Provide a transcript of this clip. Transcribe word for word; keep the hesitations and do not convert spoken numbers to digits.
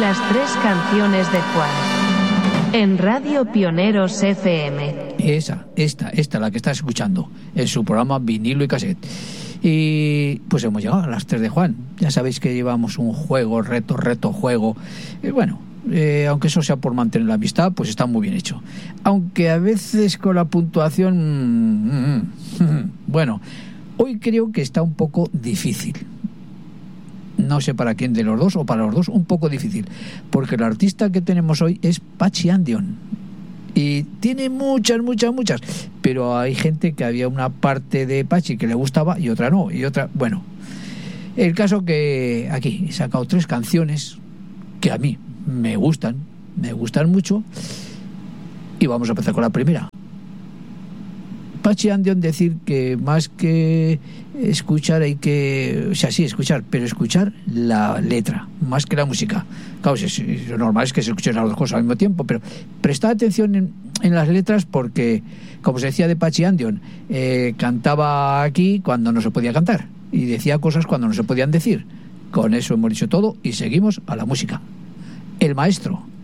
Las tres canciones de Juan. En Radio Pioneros F M. Esa, esta, esta, la que estás escuchando, en su programa Vinilo y Cassette. Y pues hemos llegado a las tres de Juan. Ya sabéis que llevamos un juego, reto, reto, juego. Y bueno, eh, aunque eso sea por mantener la amistad, pues está muy bien hecho. Aunque a veces con la puntuación... Mm, mm, mm, bueno, hoy creo que está un poco difícil. No sé para quién de los dos, o para los dos un poco difícil, porque el artista que tenemos hoy es Patxi Andion y tiene muchas, muchas, muchas, pero hay gente que había una parte de Patxi que le gustaba y otra no, y otra, bueno, el caso que aquí he sacado tres canciones que a mí me gustan, me gustan mucho, y vamos a empezar con la primera. Patxi Andion decir que más que escuchar hay que, o sea, sí, escuchar, pero escuchar la letra, más que la música. Claro, es, lo normal es que se escuchen las dos cosas al mismo tiempo, pero prestad atención en, en las letras porque, como se decía de Patxi Andion, eh, cantaba aquí cuando no se podía cantar y decía cosas cuando no se podían decir. Con eso hemos dicho todo y seguimos a la música. El maestro.